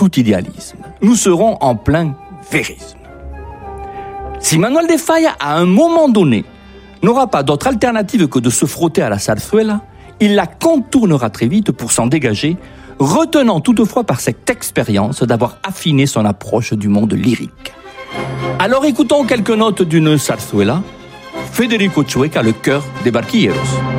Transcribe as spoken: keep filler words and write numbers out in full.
tout idéalisme. Nous serons en plein vérisme. Si Manuel de Falla, à un moment donné, n'aura pas d'autre alternative que de se frotter à la zarzuela, il la contournera très vite pour s'en dégager, retenant toutefois par cette expérience d'avoir affiné son approche du monde lyrique. Alors écoutons quelques notes d'une zarzuela. Federico Chueca, le cœur des barquilleros.